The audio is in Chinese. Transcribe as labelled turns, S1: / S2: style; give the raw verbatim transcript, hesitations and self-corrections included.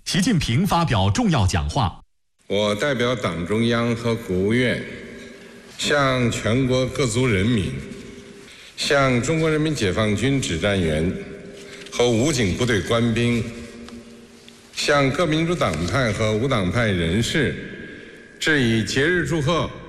S1: 习近平发表重要讲话。
S2: 我代表党中央和国务院，向全国各族人民，向中国人民解放军指战员和武警部队官兵，向各民主党派和无党派人士致以节日祝贺